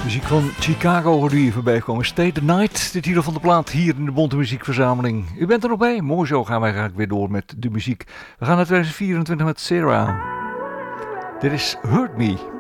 Muziek van Chicago hoorde hier voorbij komen. Stay the Night, de titel van de plaat hier in de Bonte Muziekverzameling. U bent er nog bij? Mooi zo, gaan wij graag weer door met de muziek. We gaan naar 2024 met Sarah. Dit is Hurt Me.